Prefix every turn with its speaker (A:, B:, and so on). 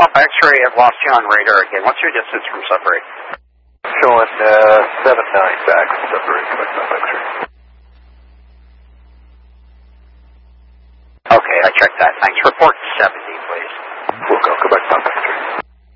A: Papa X-ray, I've lost you on radar again. What's your distance from Sudbury?
B: Showing 7-9 back from Sudbury, Quebec Papa X-ray.
A: Okay, I checked that. Thanks. Report 70.